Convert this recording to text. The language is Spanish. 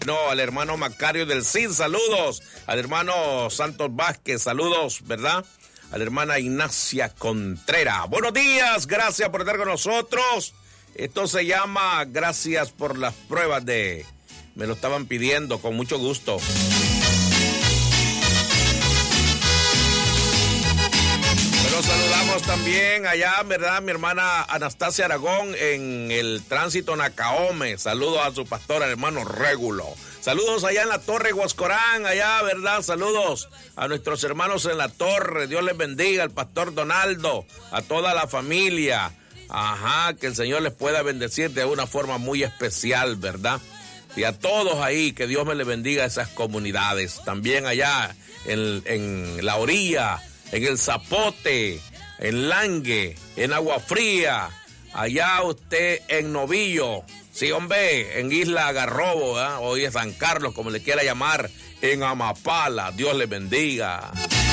No, al hermano Macario del CID, saludos. Al hermano Santos Vázquez, saludos, ¿verdad? A la hermana Ignacia Contreras. Buenos días, gracias por estar con nosotros. Esto se llama Gracias por las pruebas de... Me lo estaban pidiendo con mucho gusto. Pero saludamos también allá, ¿verdad? Mi hermana Anastasia Aragón en el tránsito Nacaome. Saludos a su pastor, el hermano Régulo. Saludos allá en la Torre Huascorán, allá, ¿verdad? Saludos a nuestros hermanos en la Torre. Dios les bendiga, al pastor Donaldo, a toda la familia. Ajá, que el Señor les pueda bendecir de una forma muy especial, ¿verdad? Y a todos ahí, que Dios me les bendiga a esas comunidades. También allá en la orilla, en el Zapote, en Langue, en Agua Fría, allá usted en Novillo, sí hombre, en Isla Garrobo, ¿eh? O en San Carlos, como le quiera llamar, en Amapala, Dios les bendiga.